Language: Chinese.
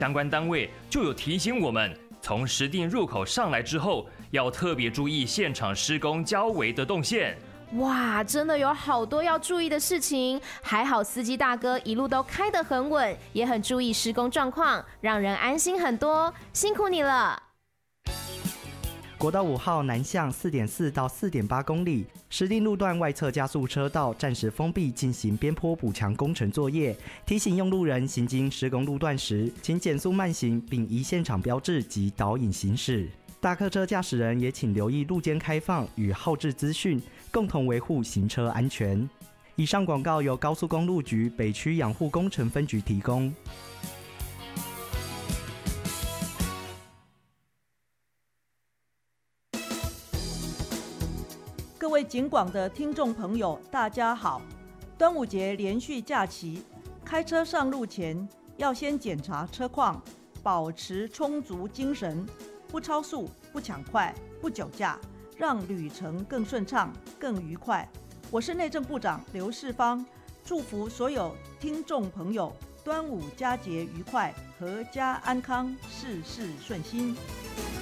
相关单位就有提醒我们，从石碇入口上来之后，要特别注意现场施工交围的动线。 哇，真的有好多要注意的事情，还好司机大哥一路都开得很稳，也很注意施工状况，让人安心很多，辛苦你了。 国道5号南向4.4到4.8公里，石碇路段外侧加速车道暂时封闭，进行边坡补强工程作业。提醒用路人行经施工路段时，请减速慢行，并依现场标志及导引行驶。大客车驾驶人也请留意路肩开放与号志资讯，共同维护行车安全。以上广告由高速公路局北区养护工程分局提供。 各位警广的听众朋友，大家好！端午节连续假期，开车上路前要先检查车况，保持充足精神，不超速、不抢快、不酒驾，让旅程更顺畅、更愉快。我是内政部长刘世芳，祝福所有听众朋友端午佳节愉快，阖家安康，事事顺心。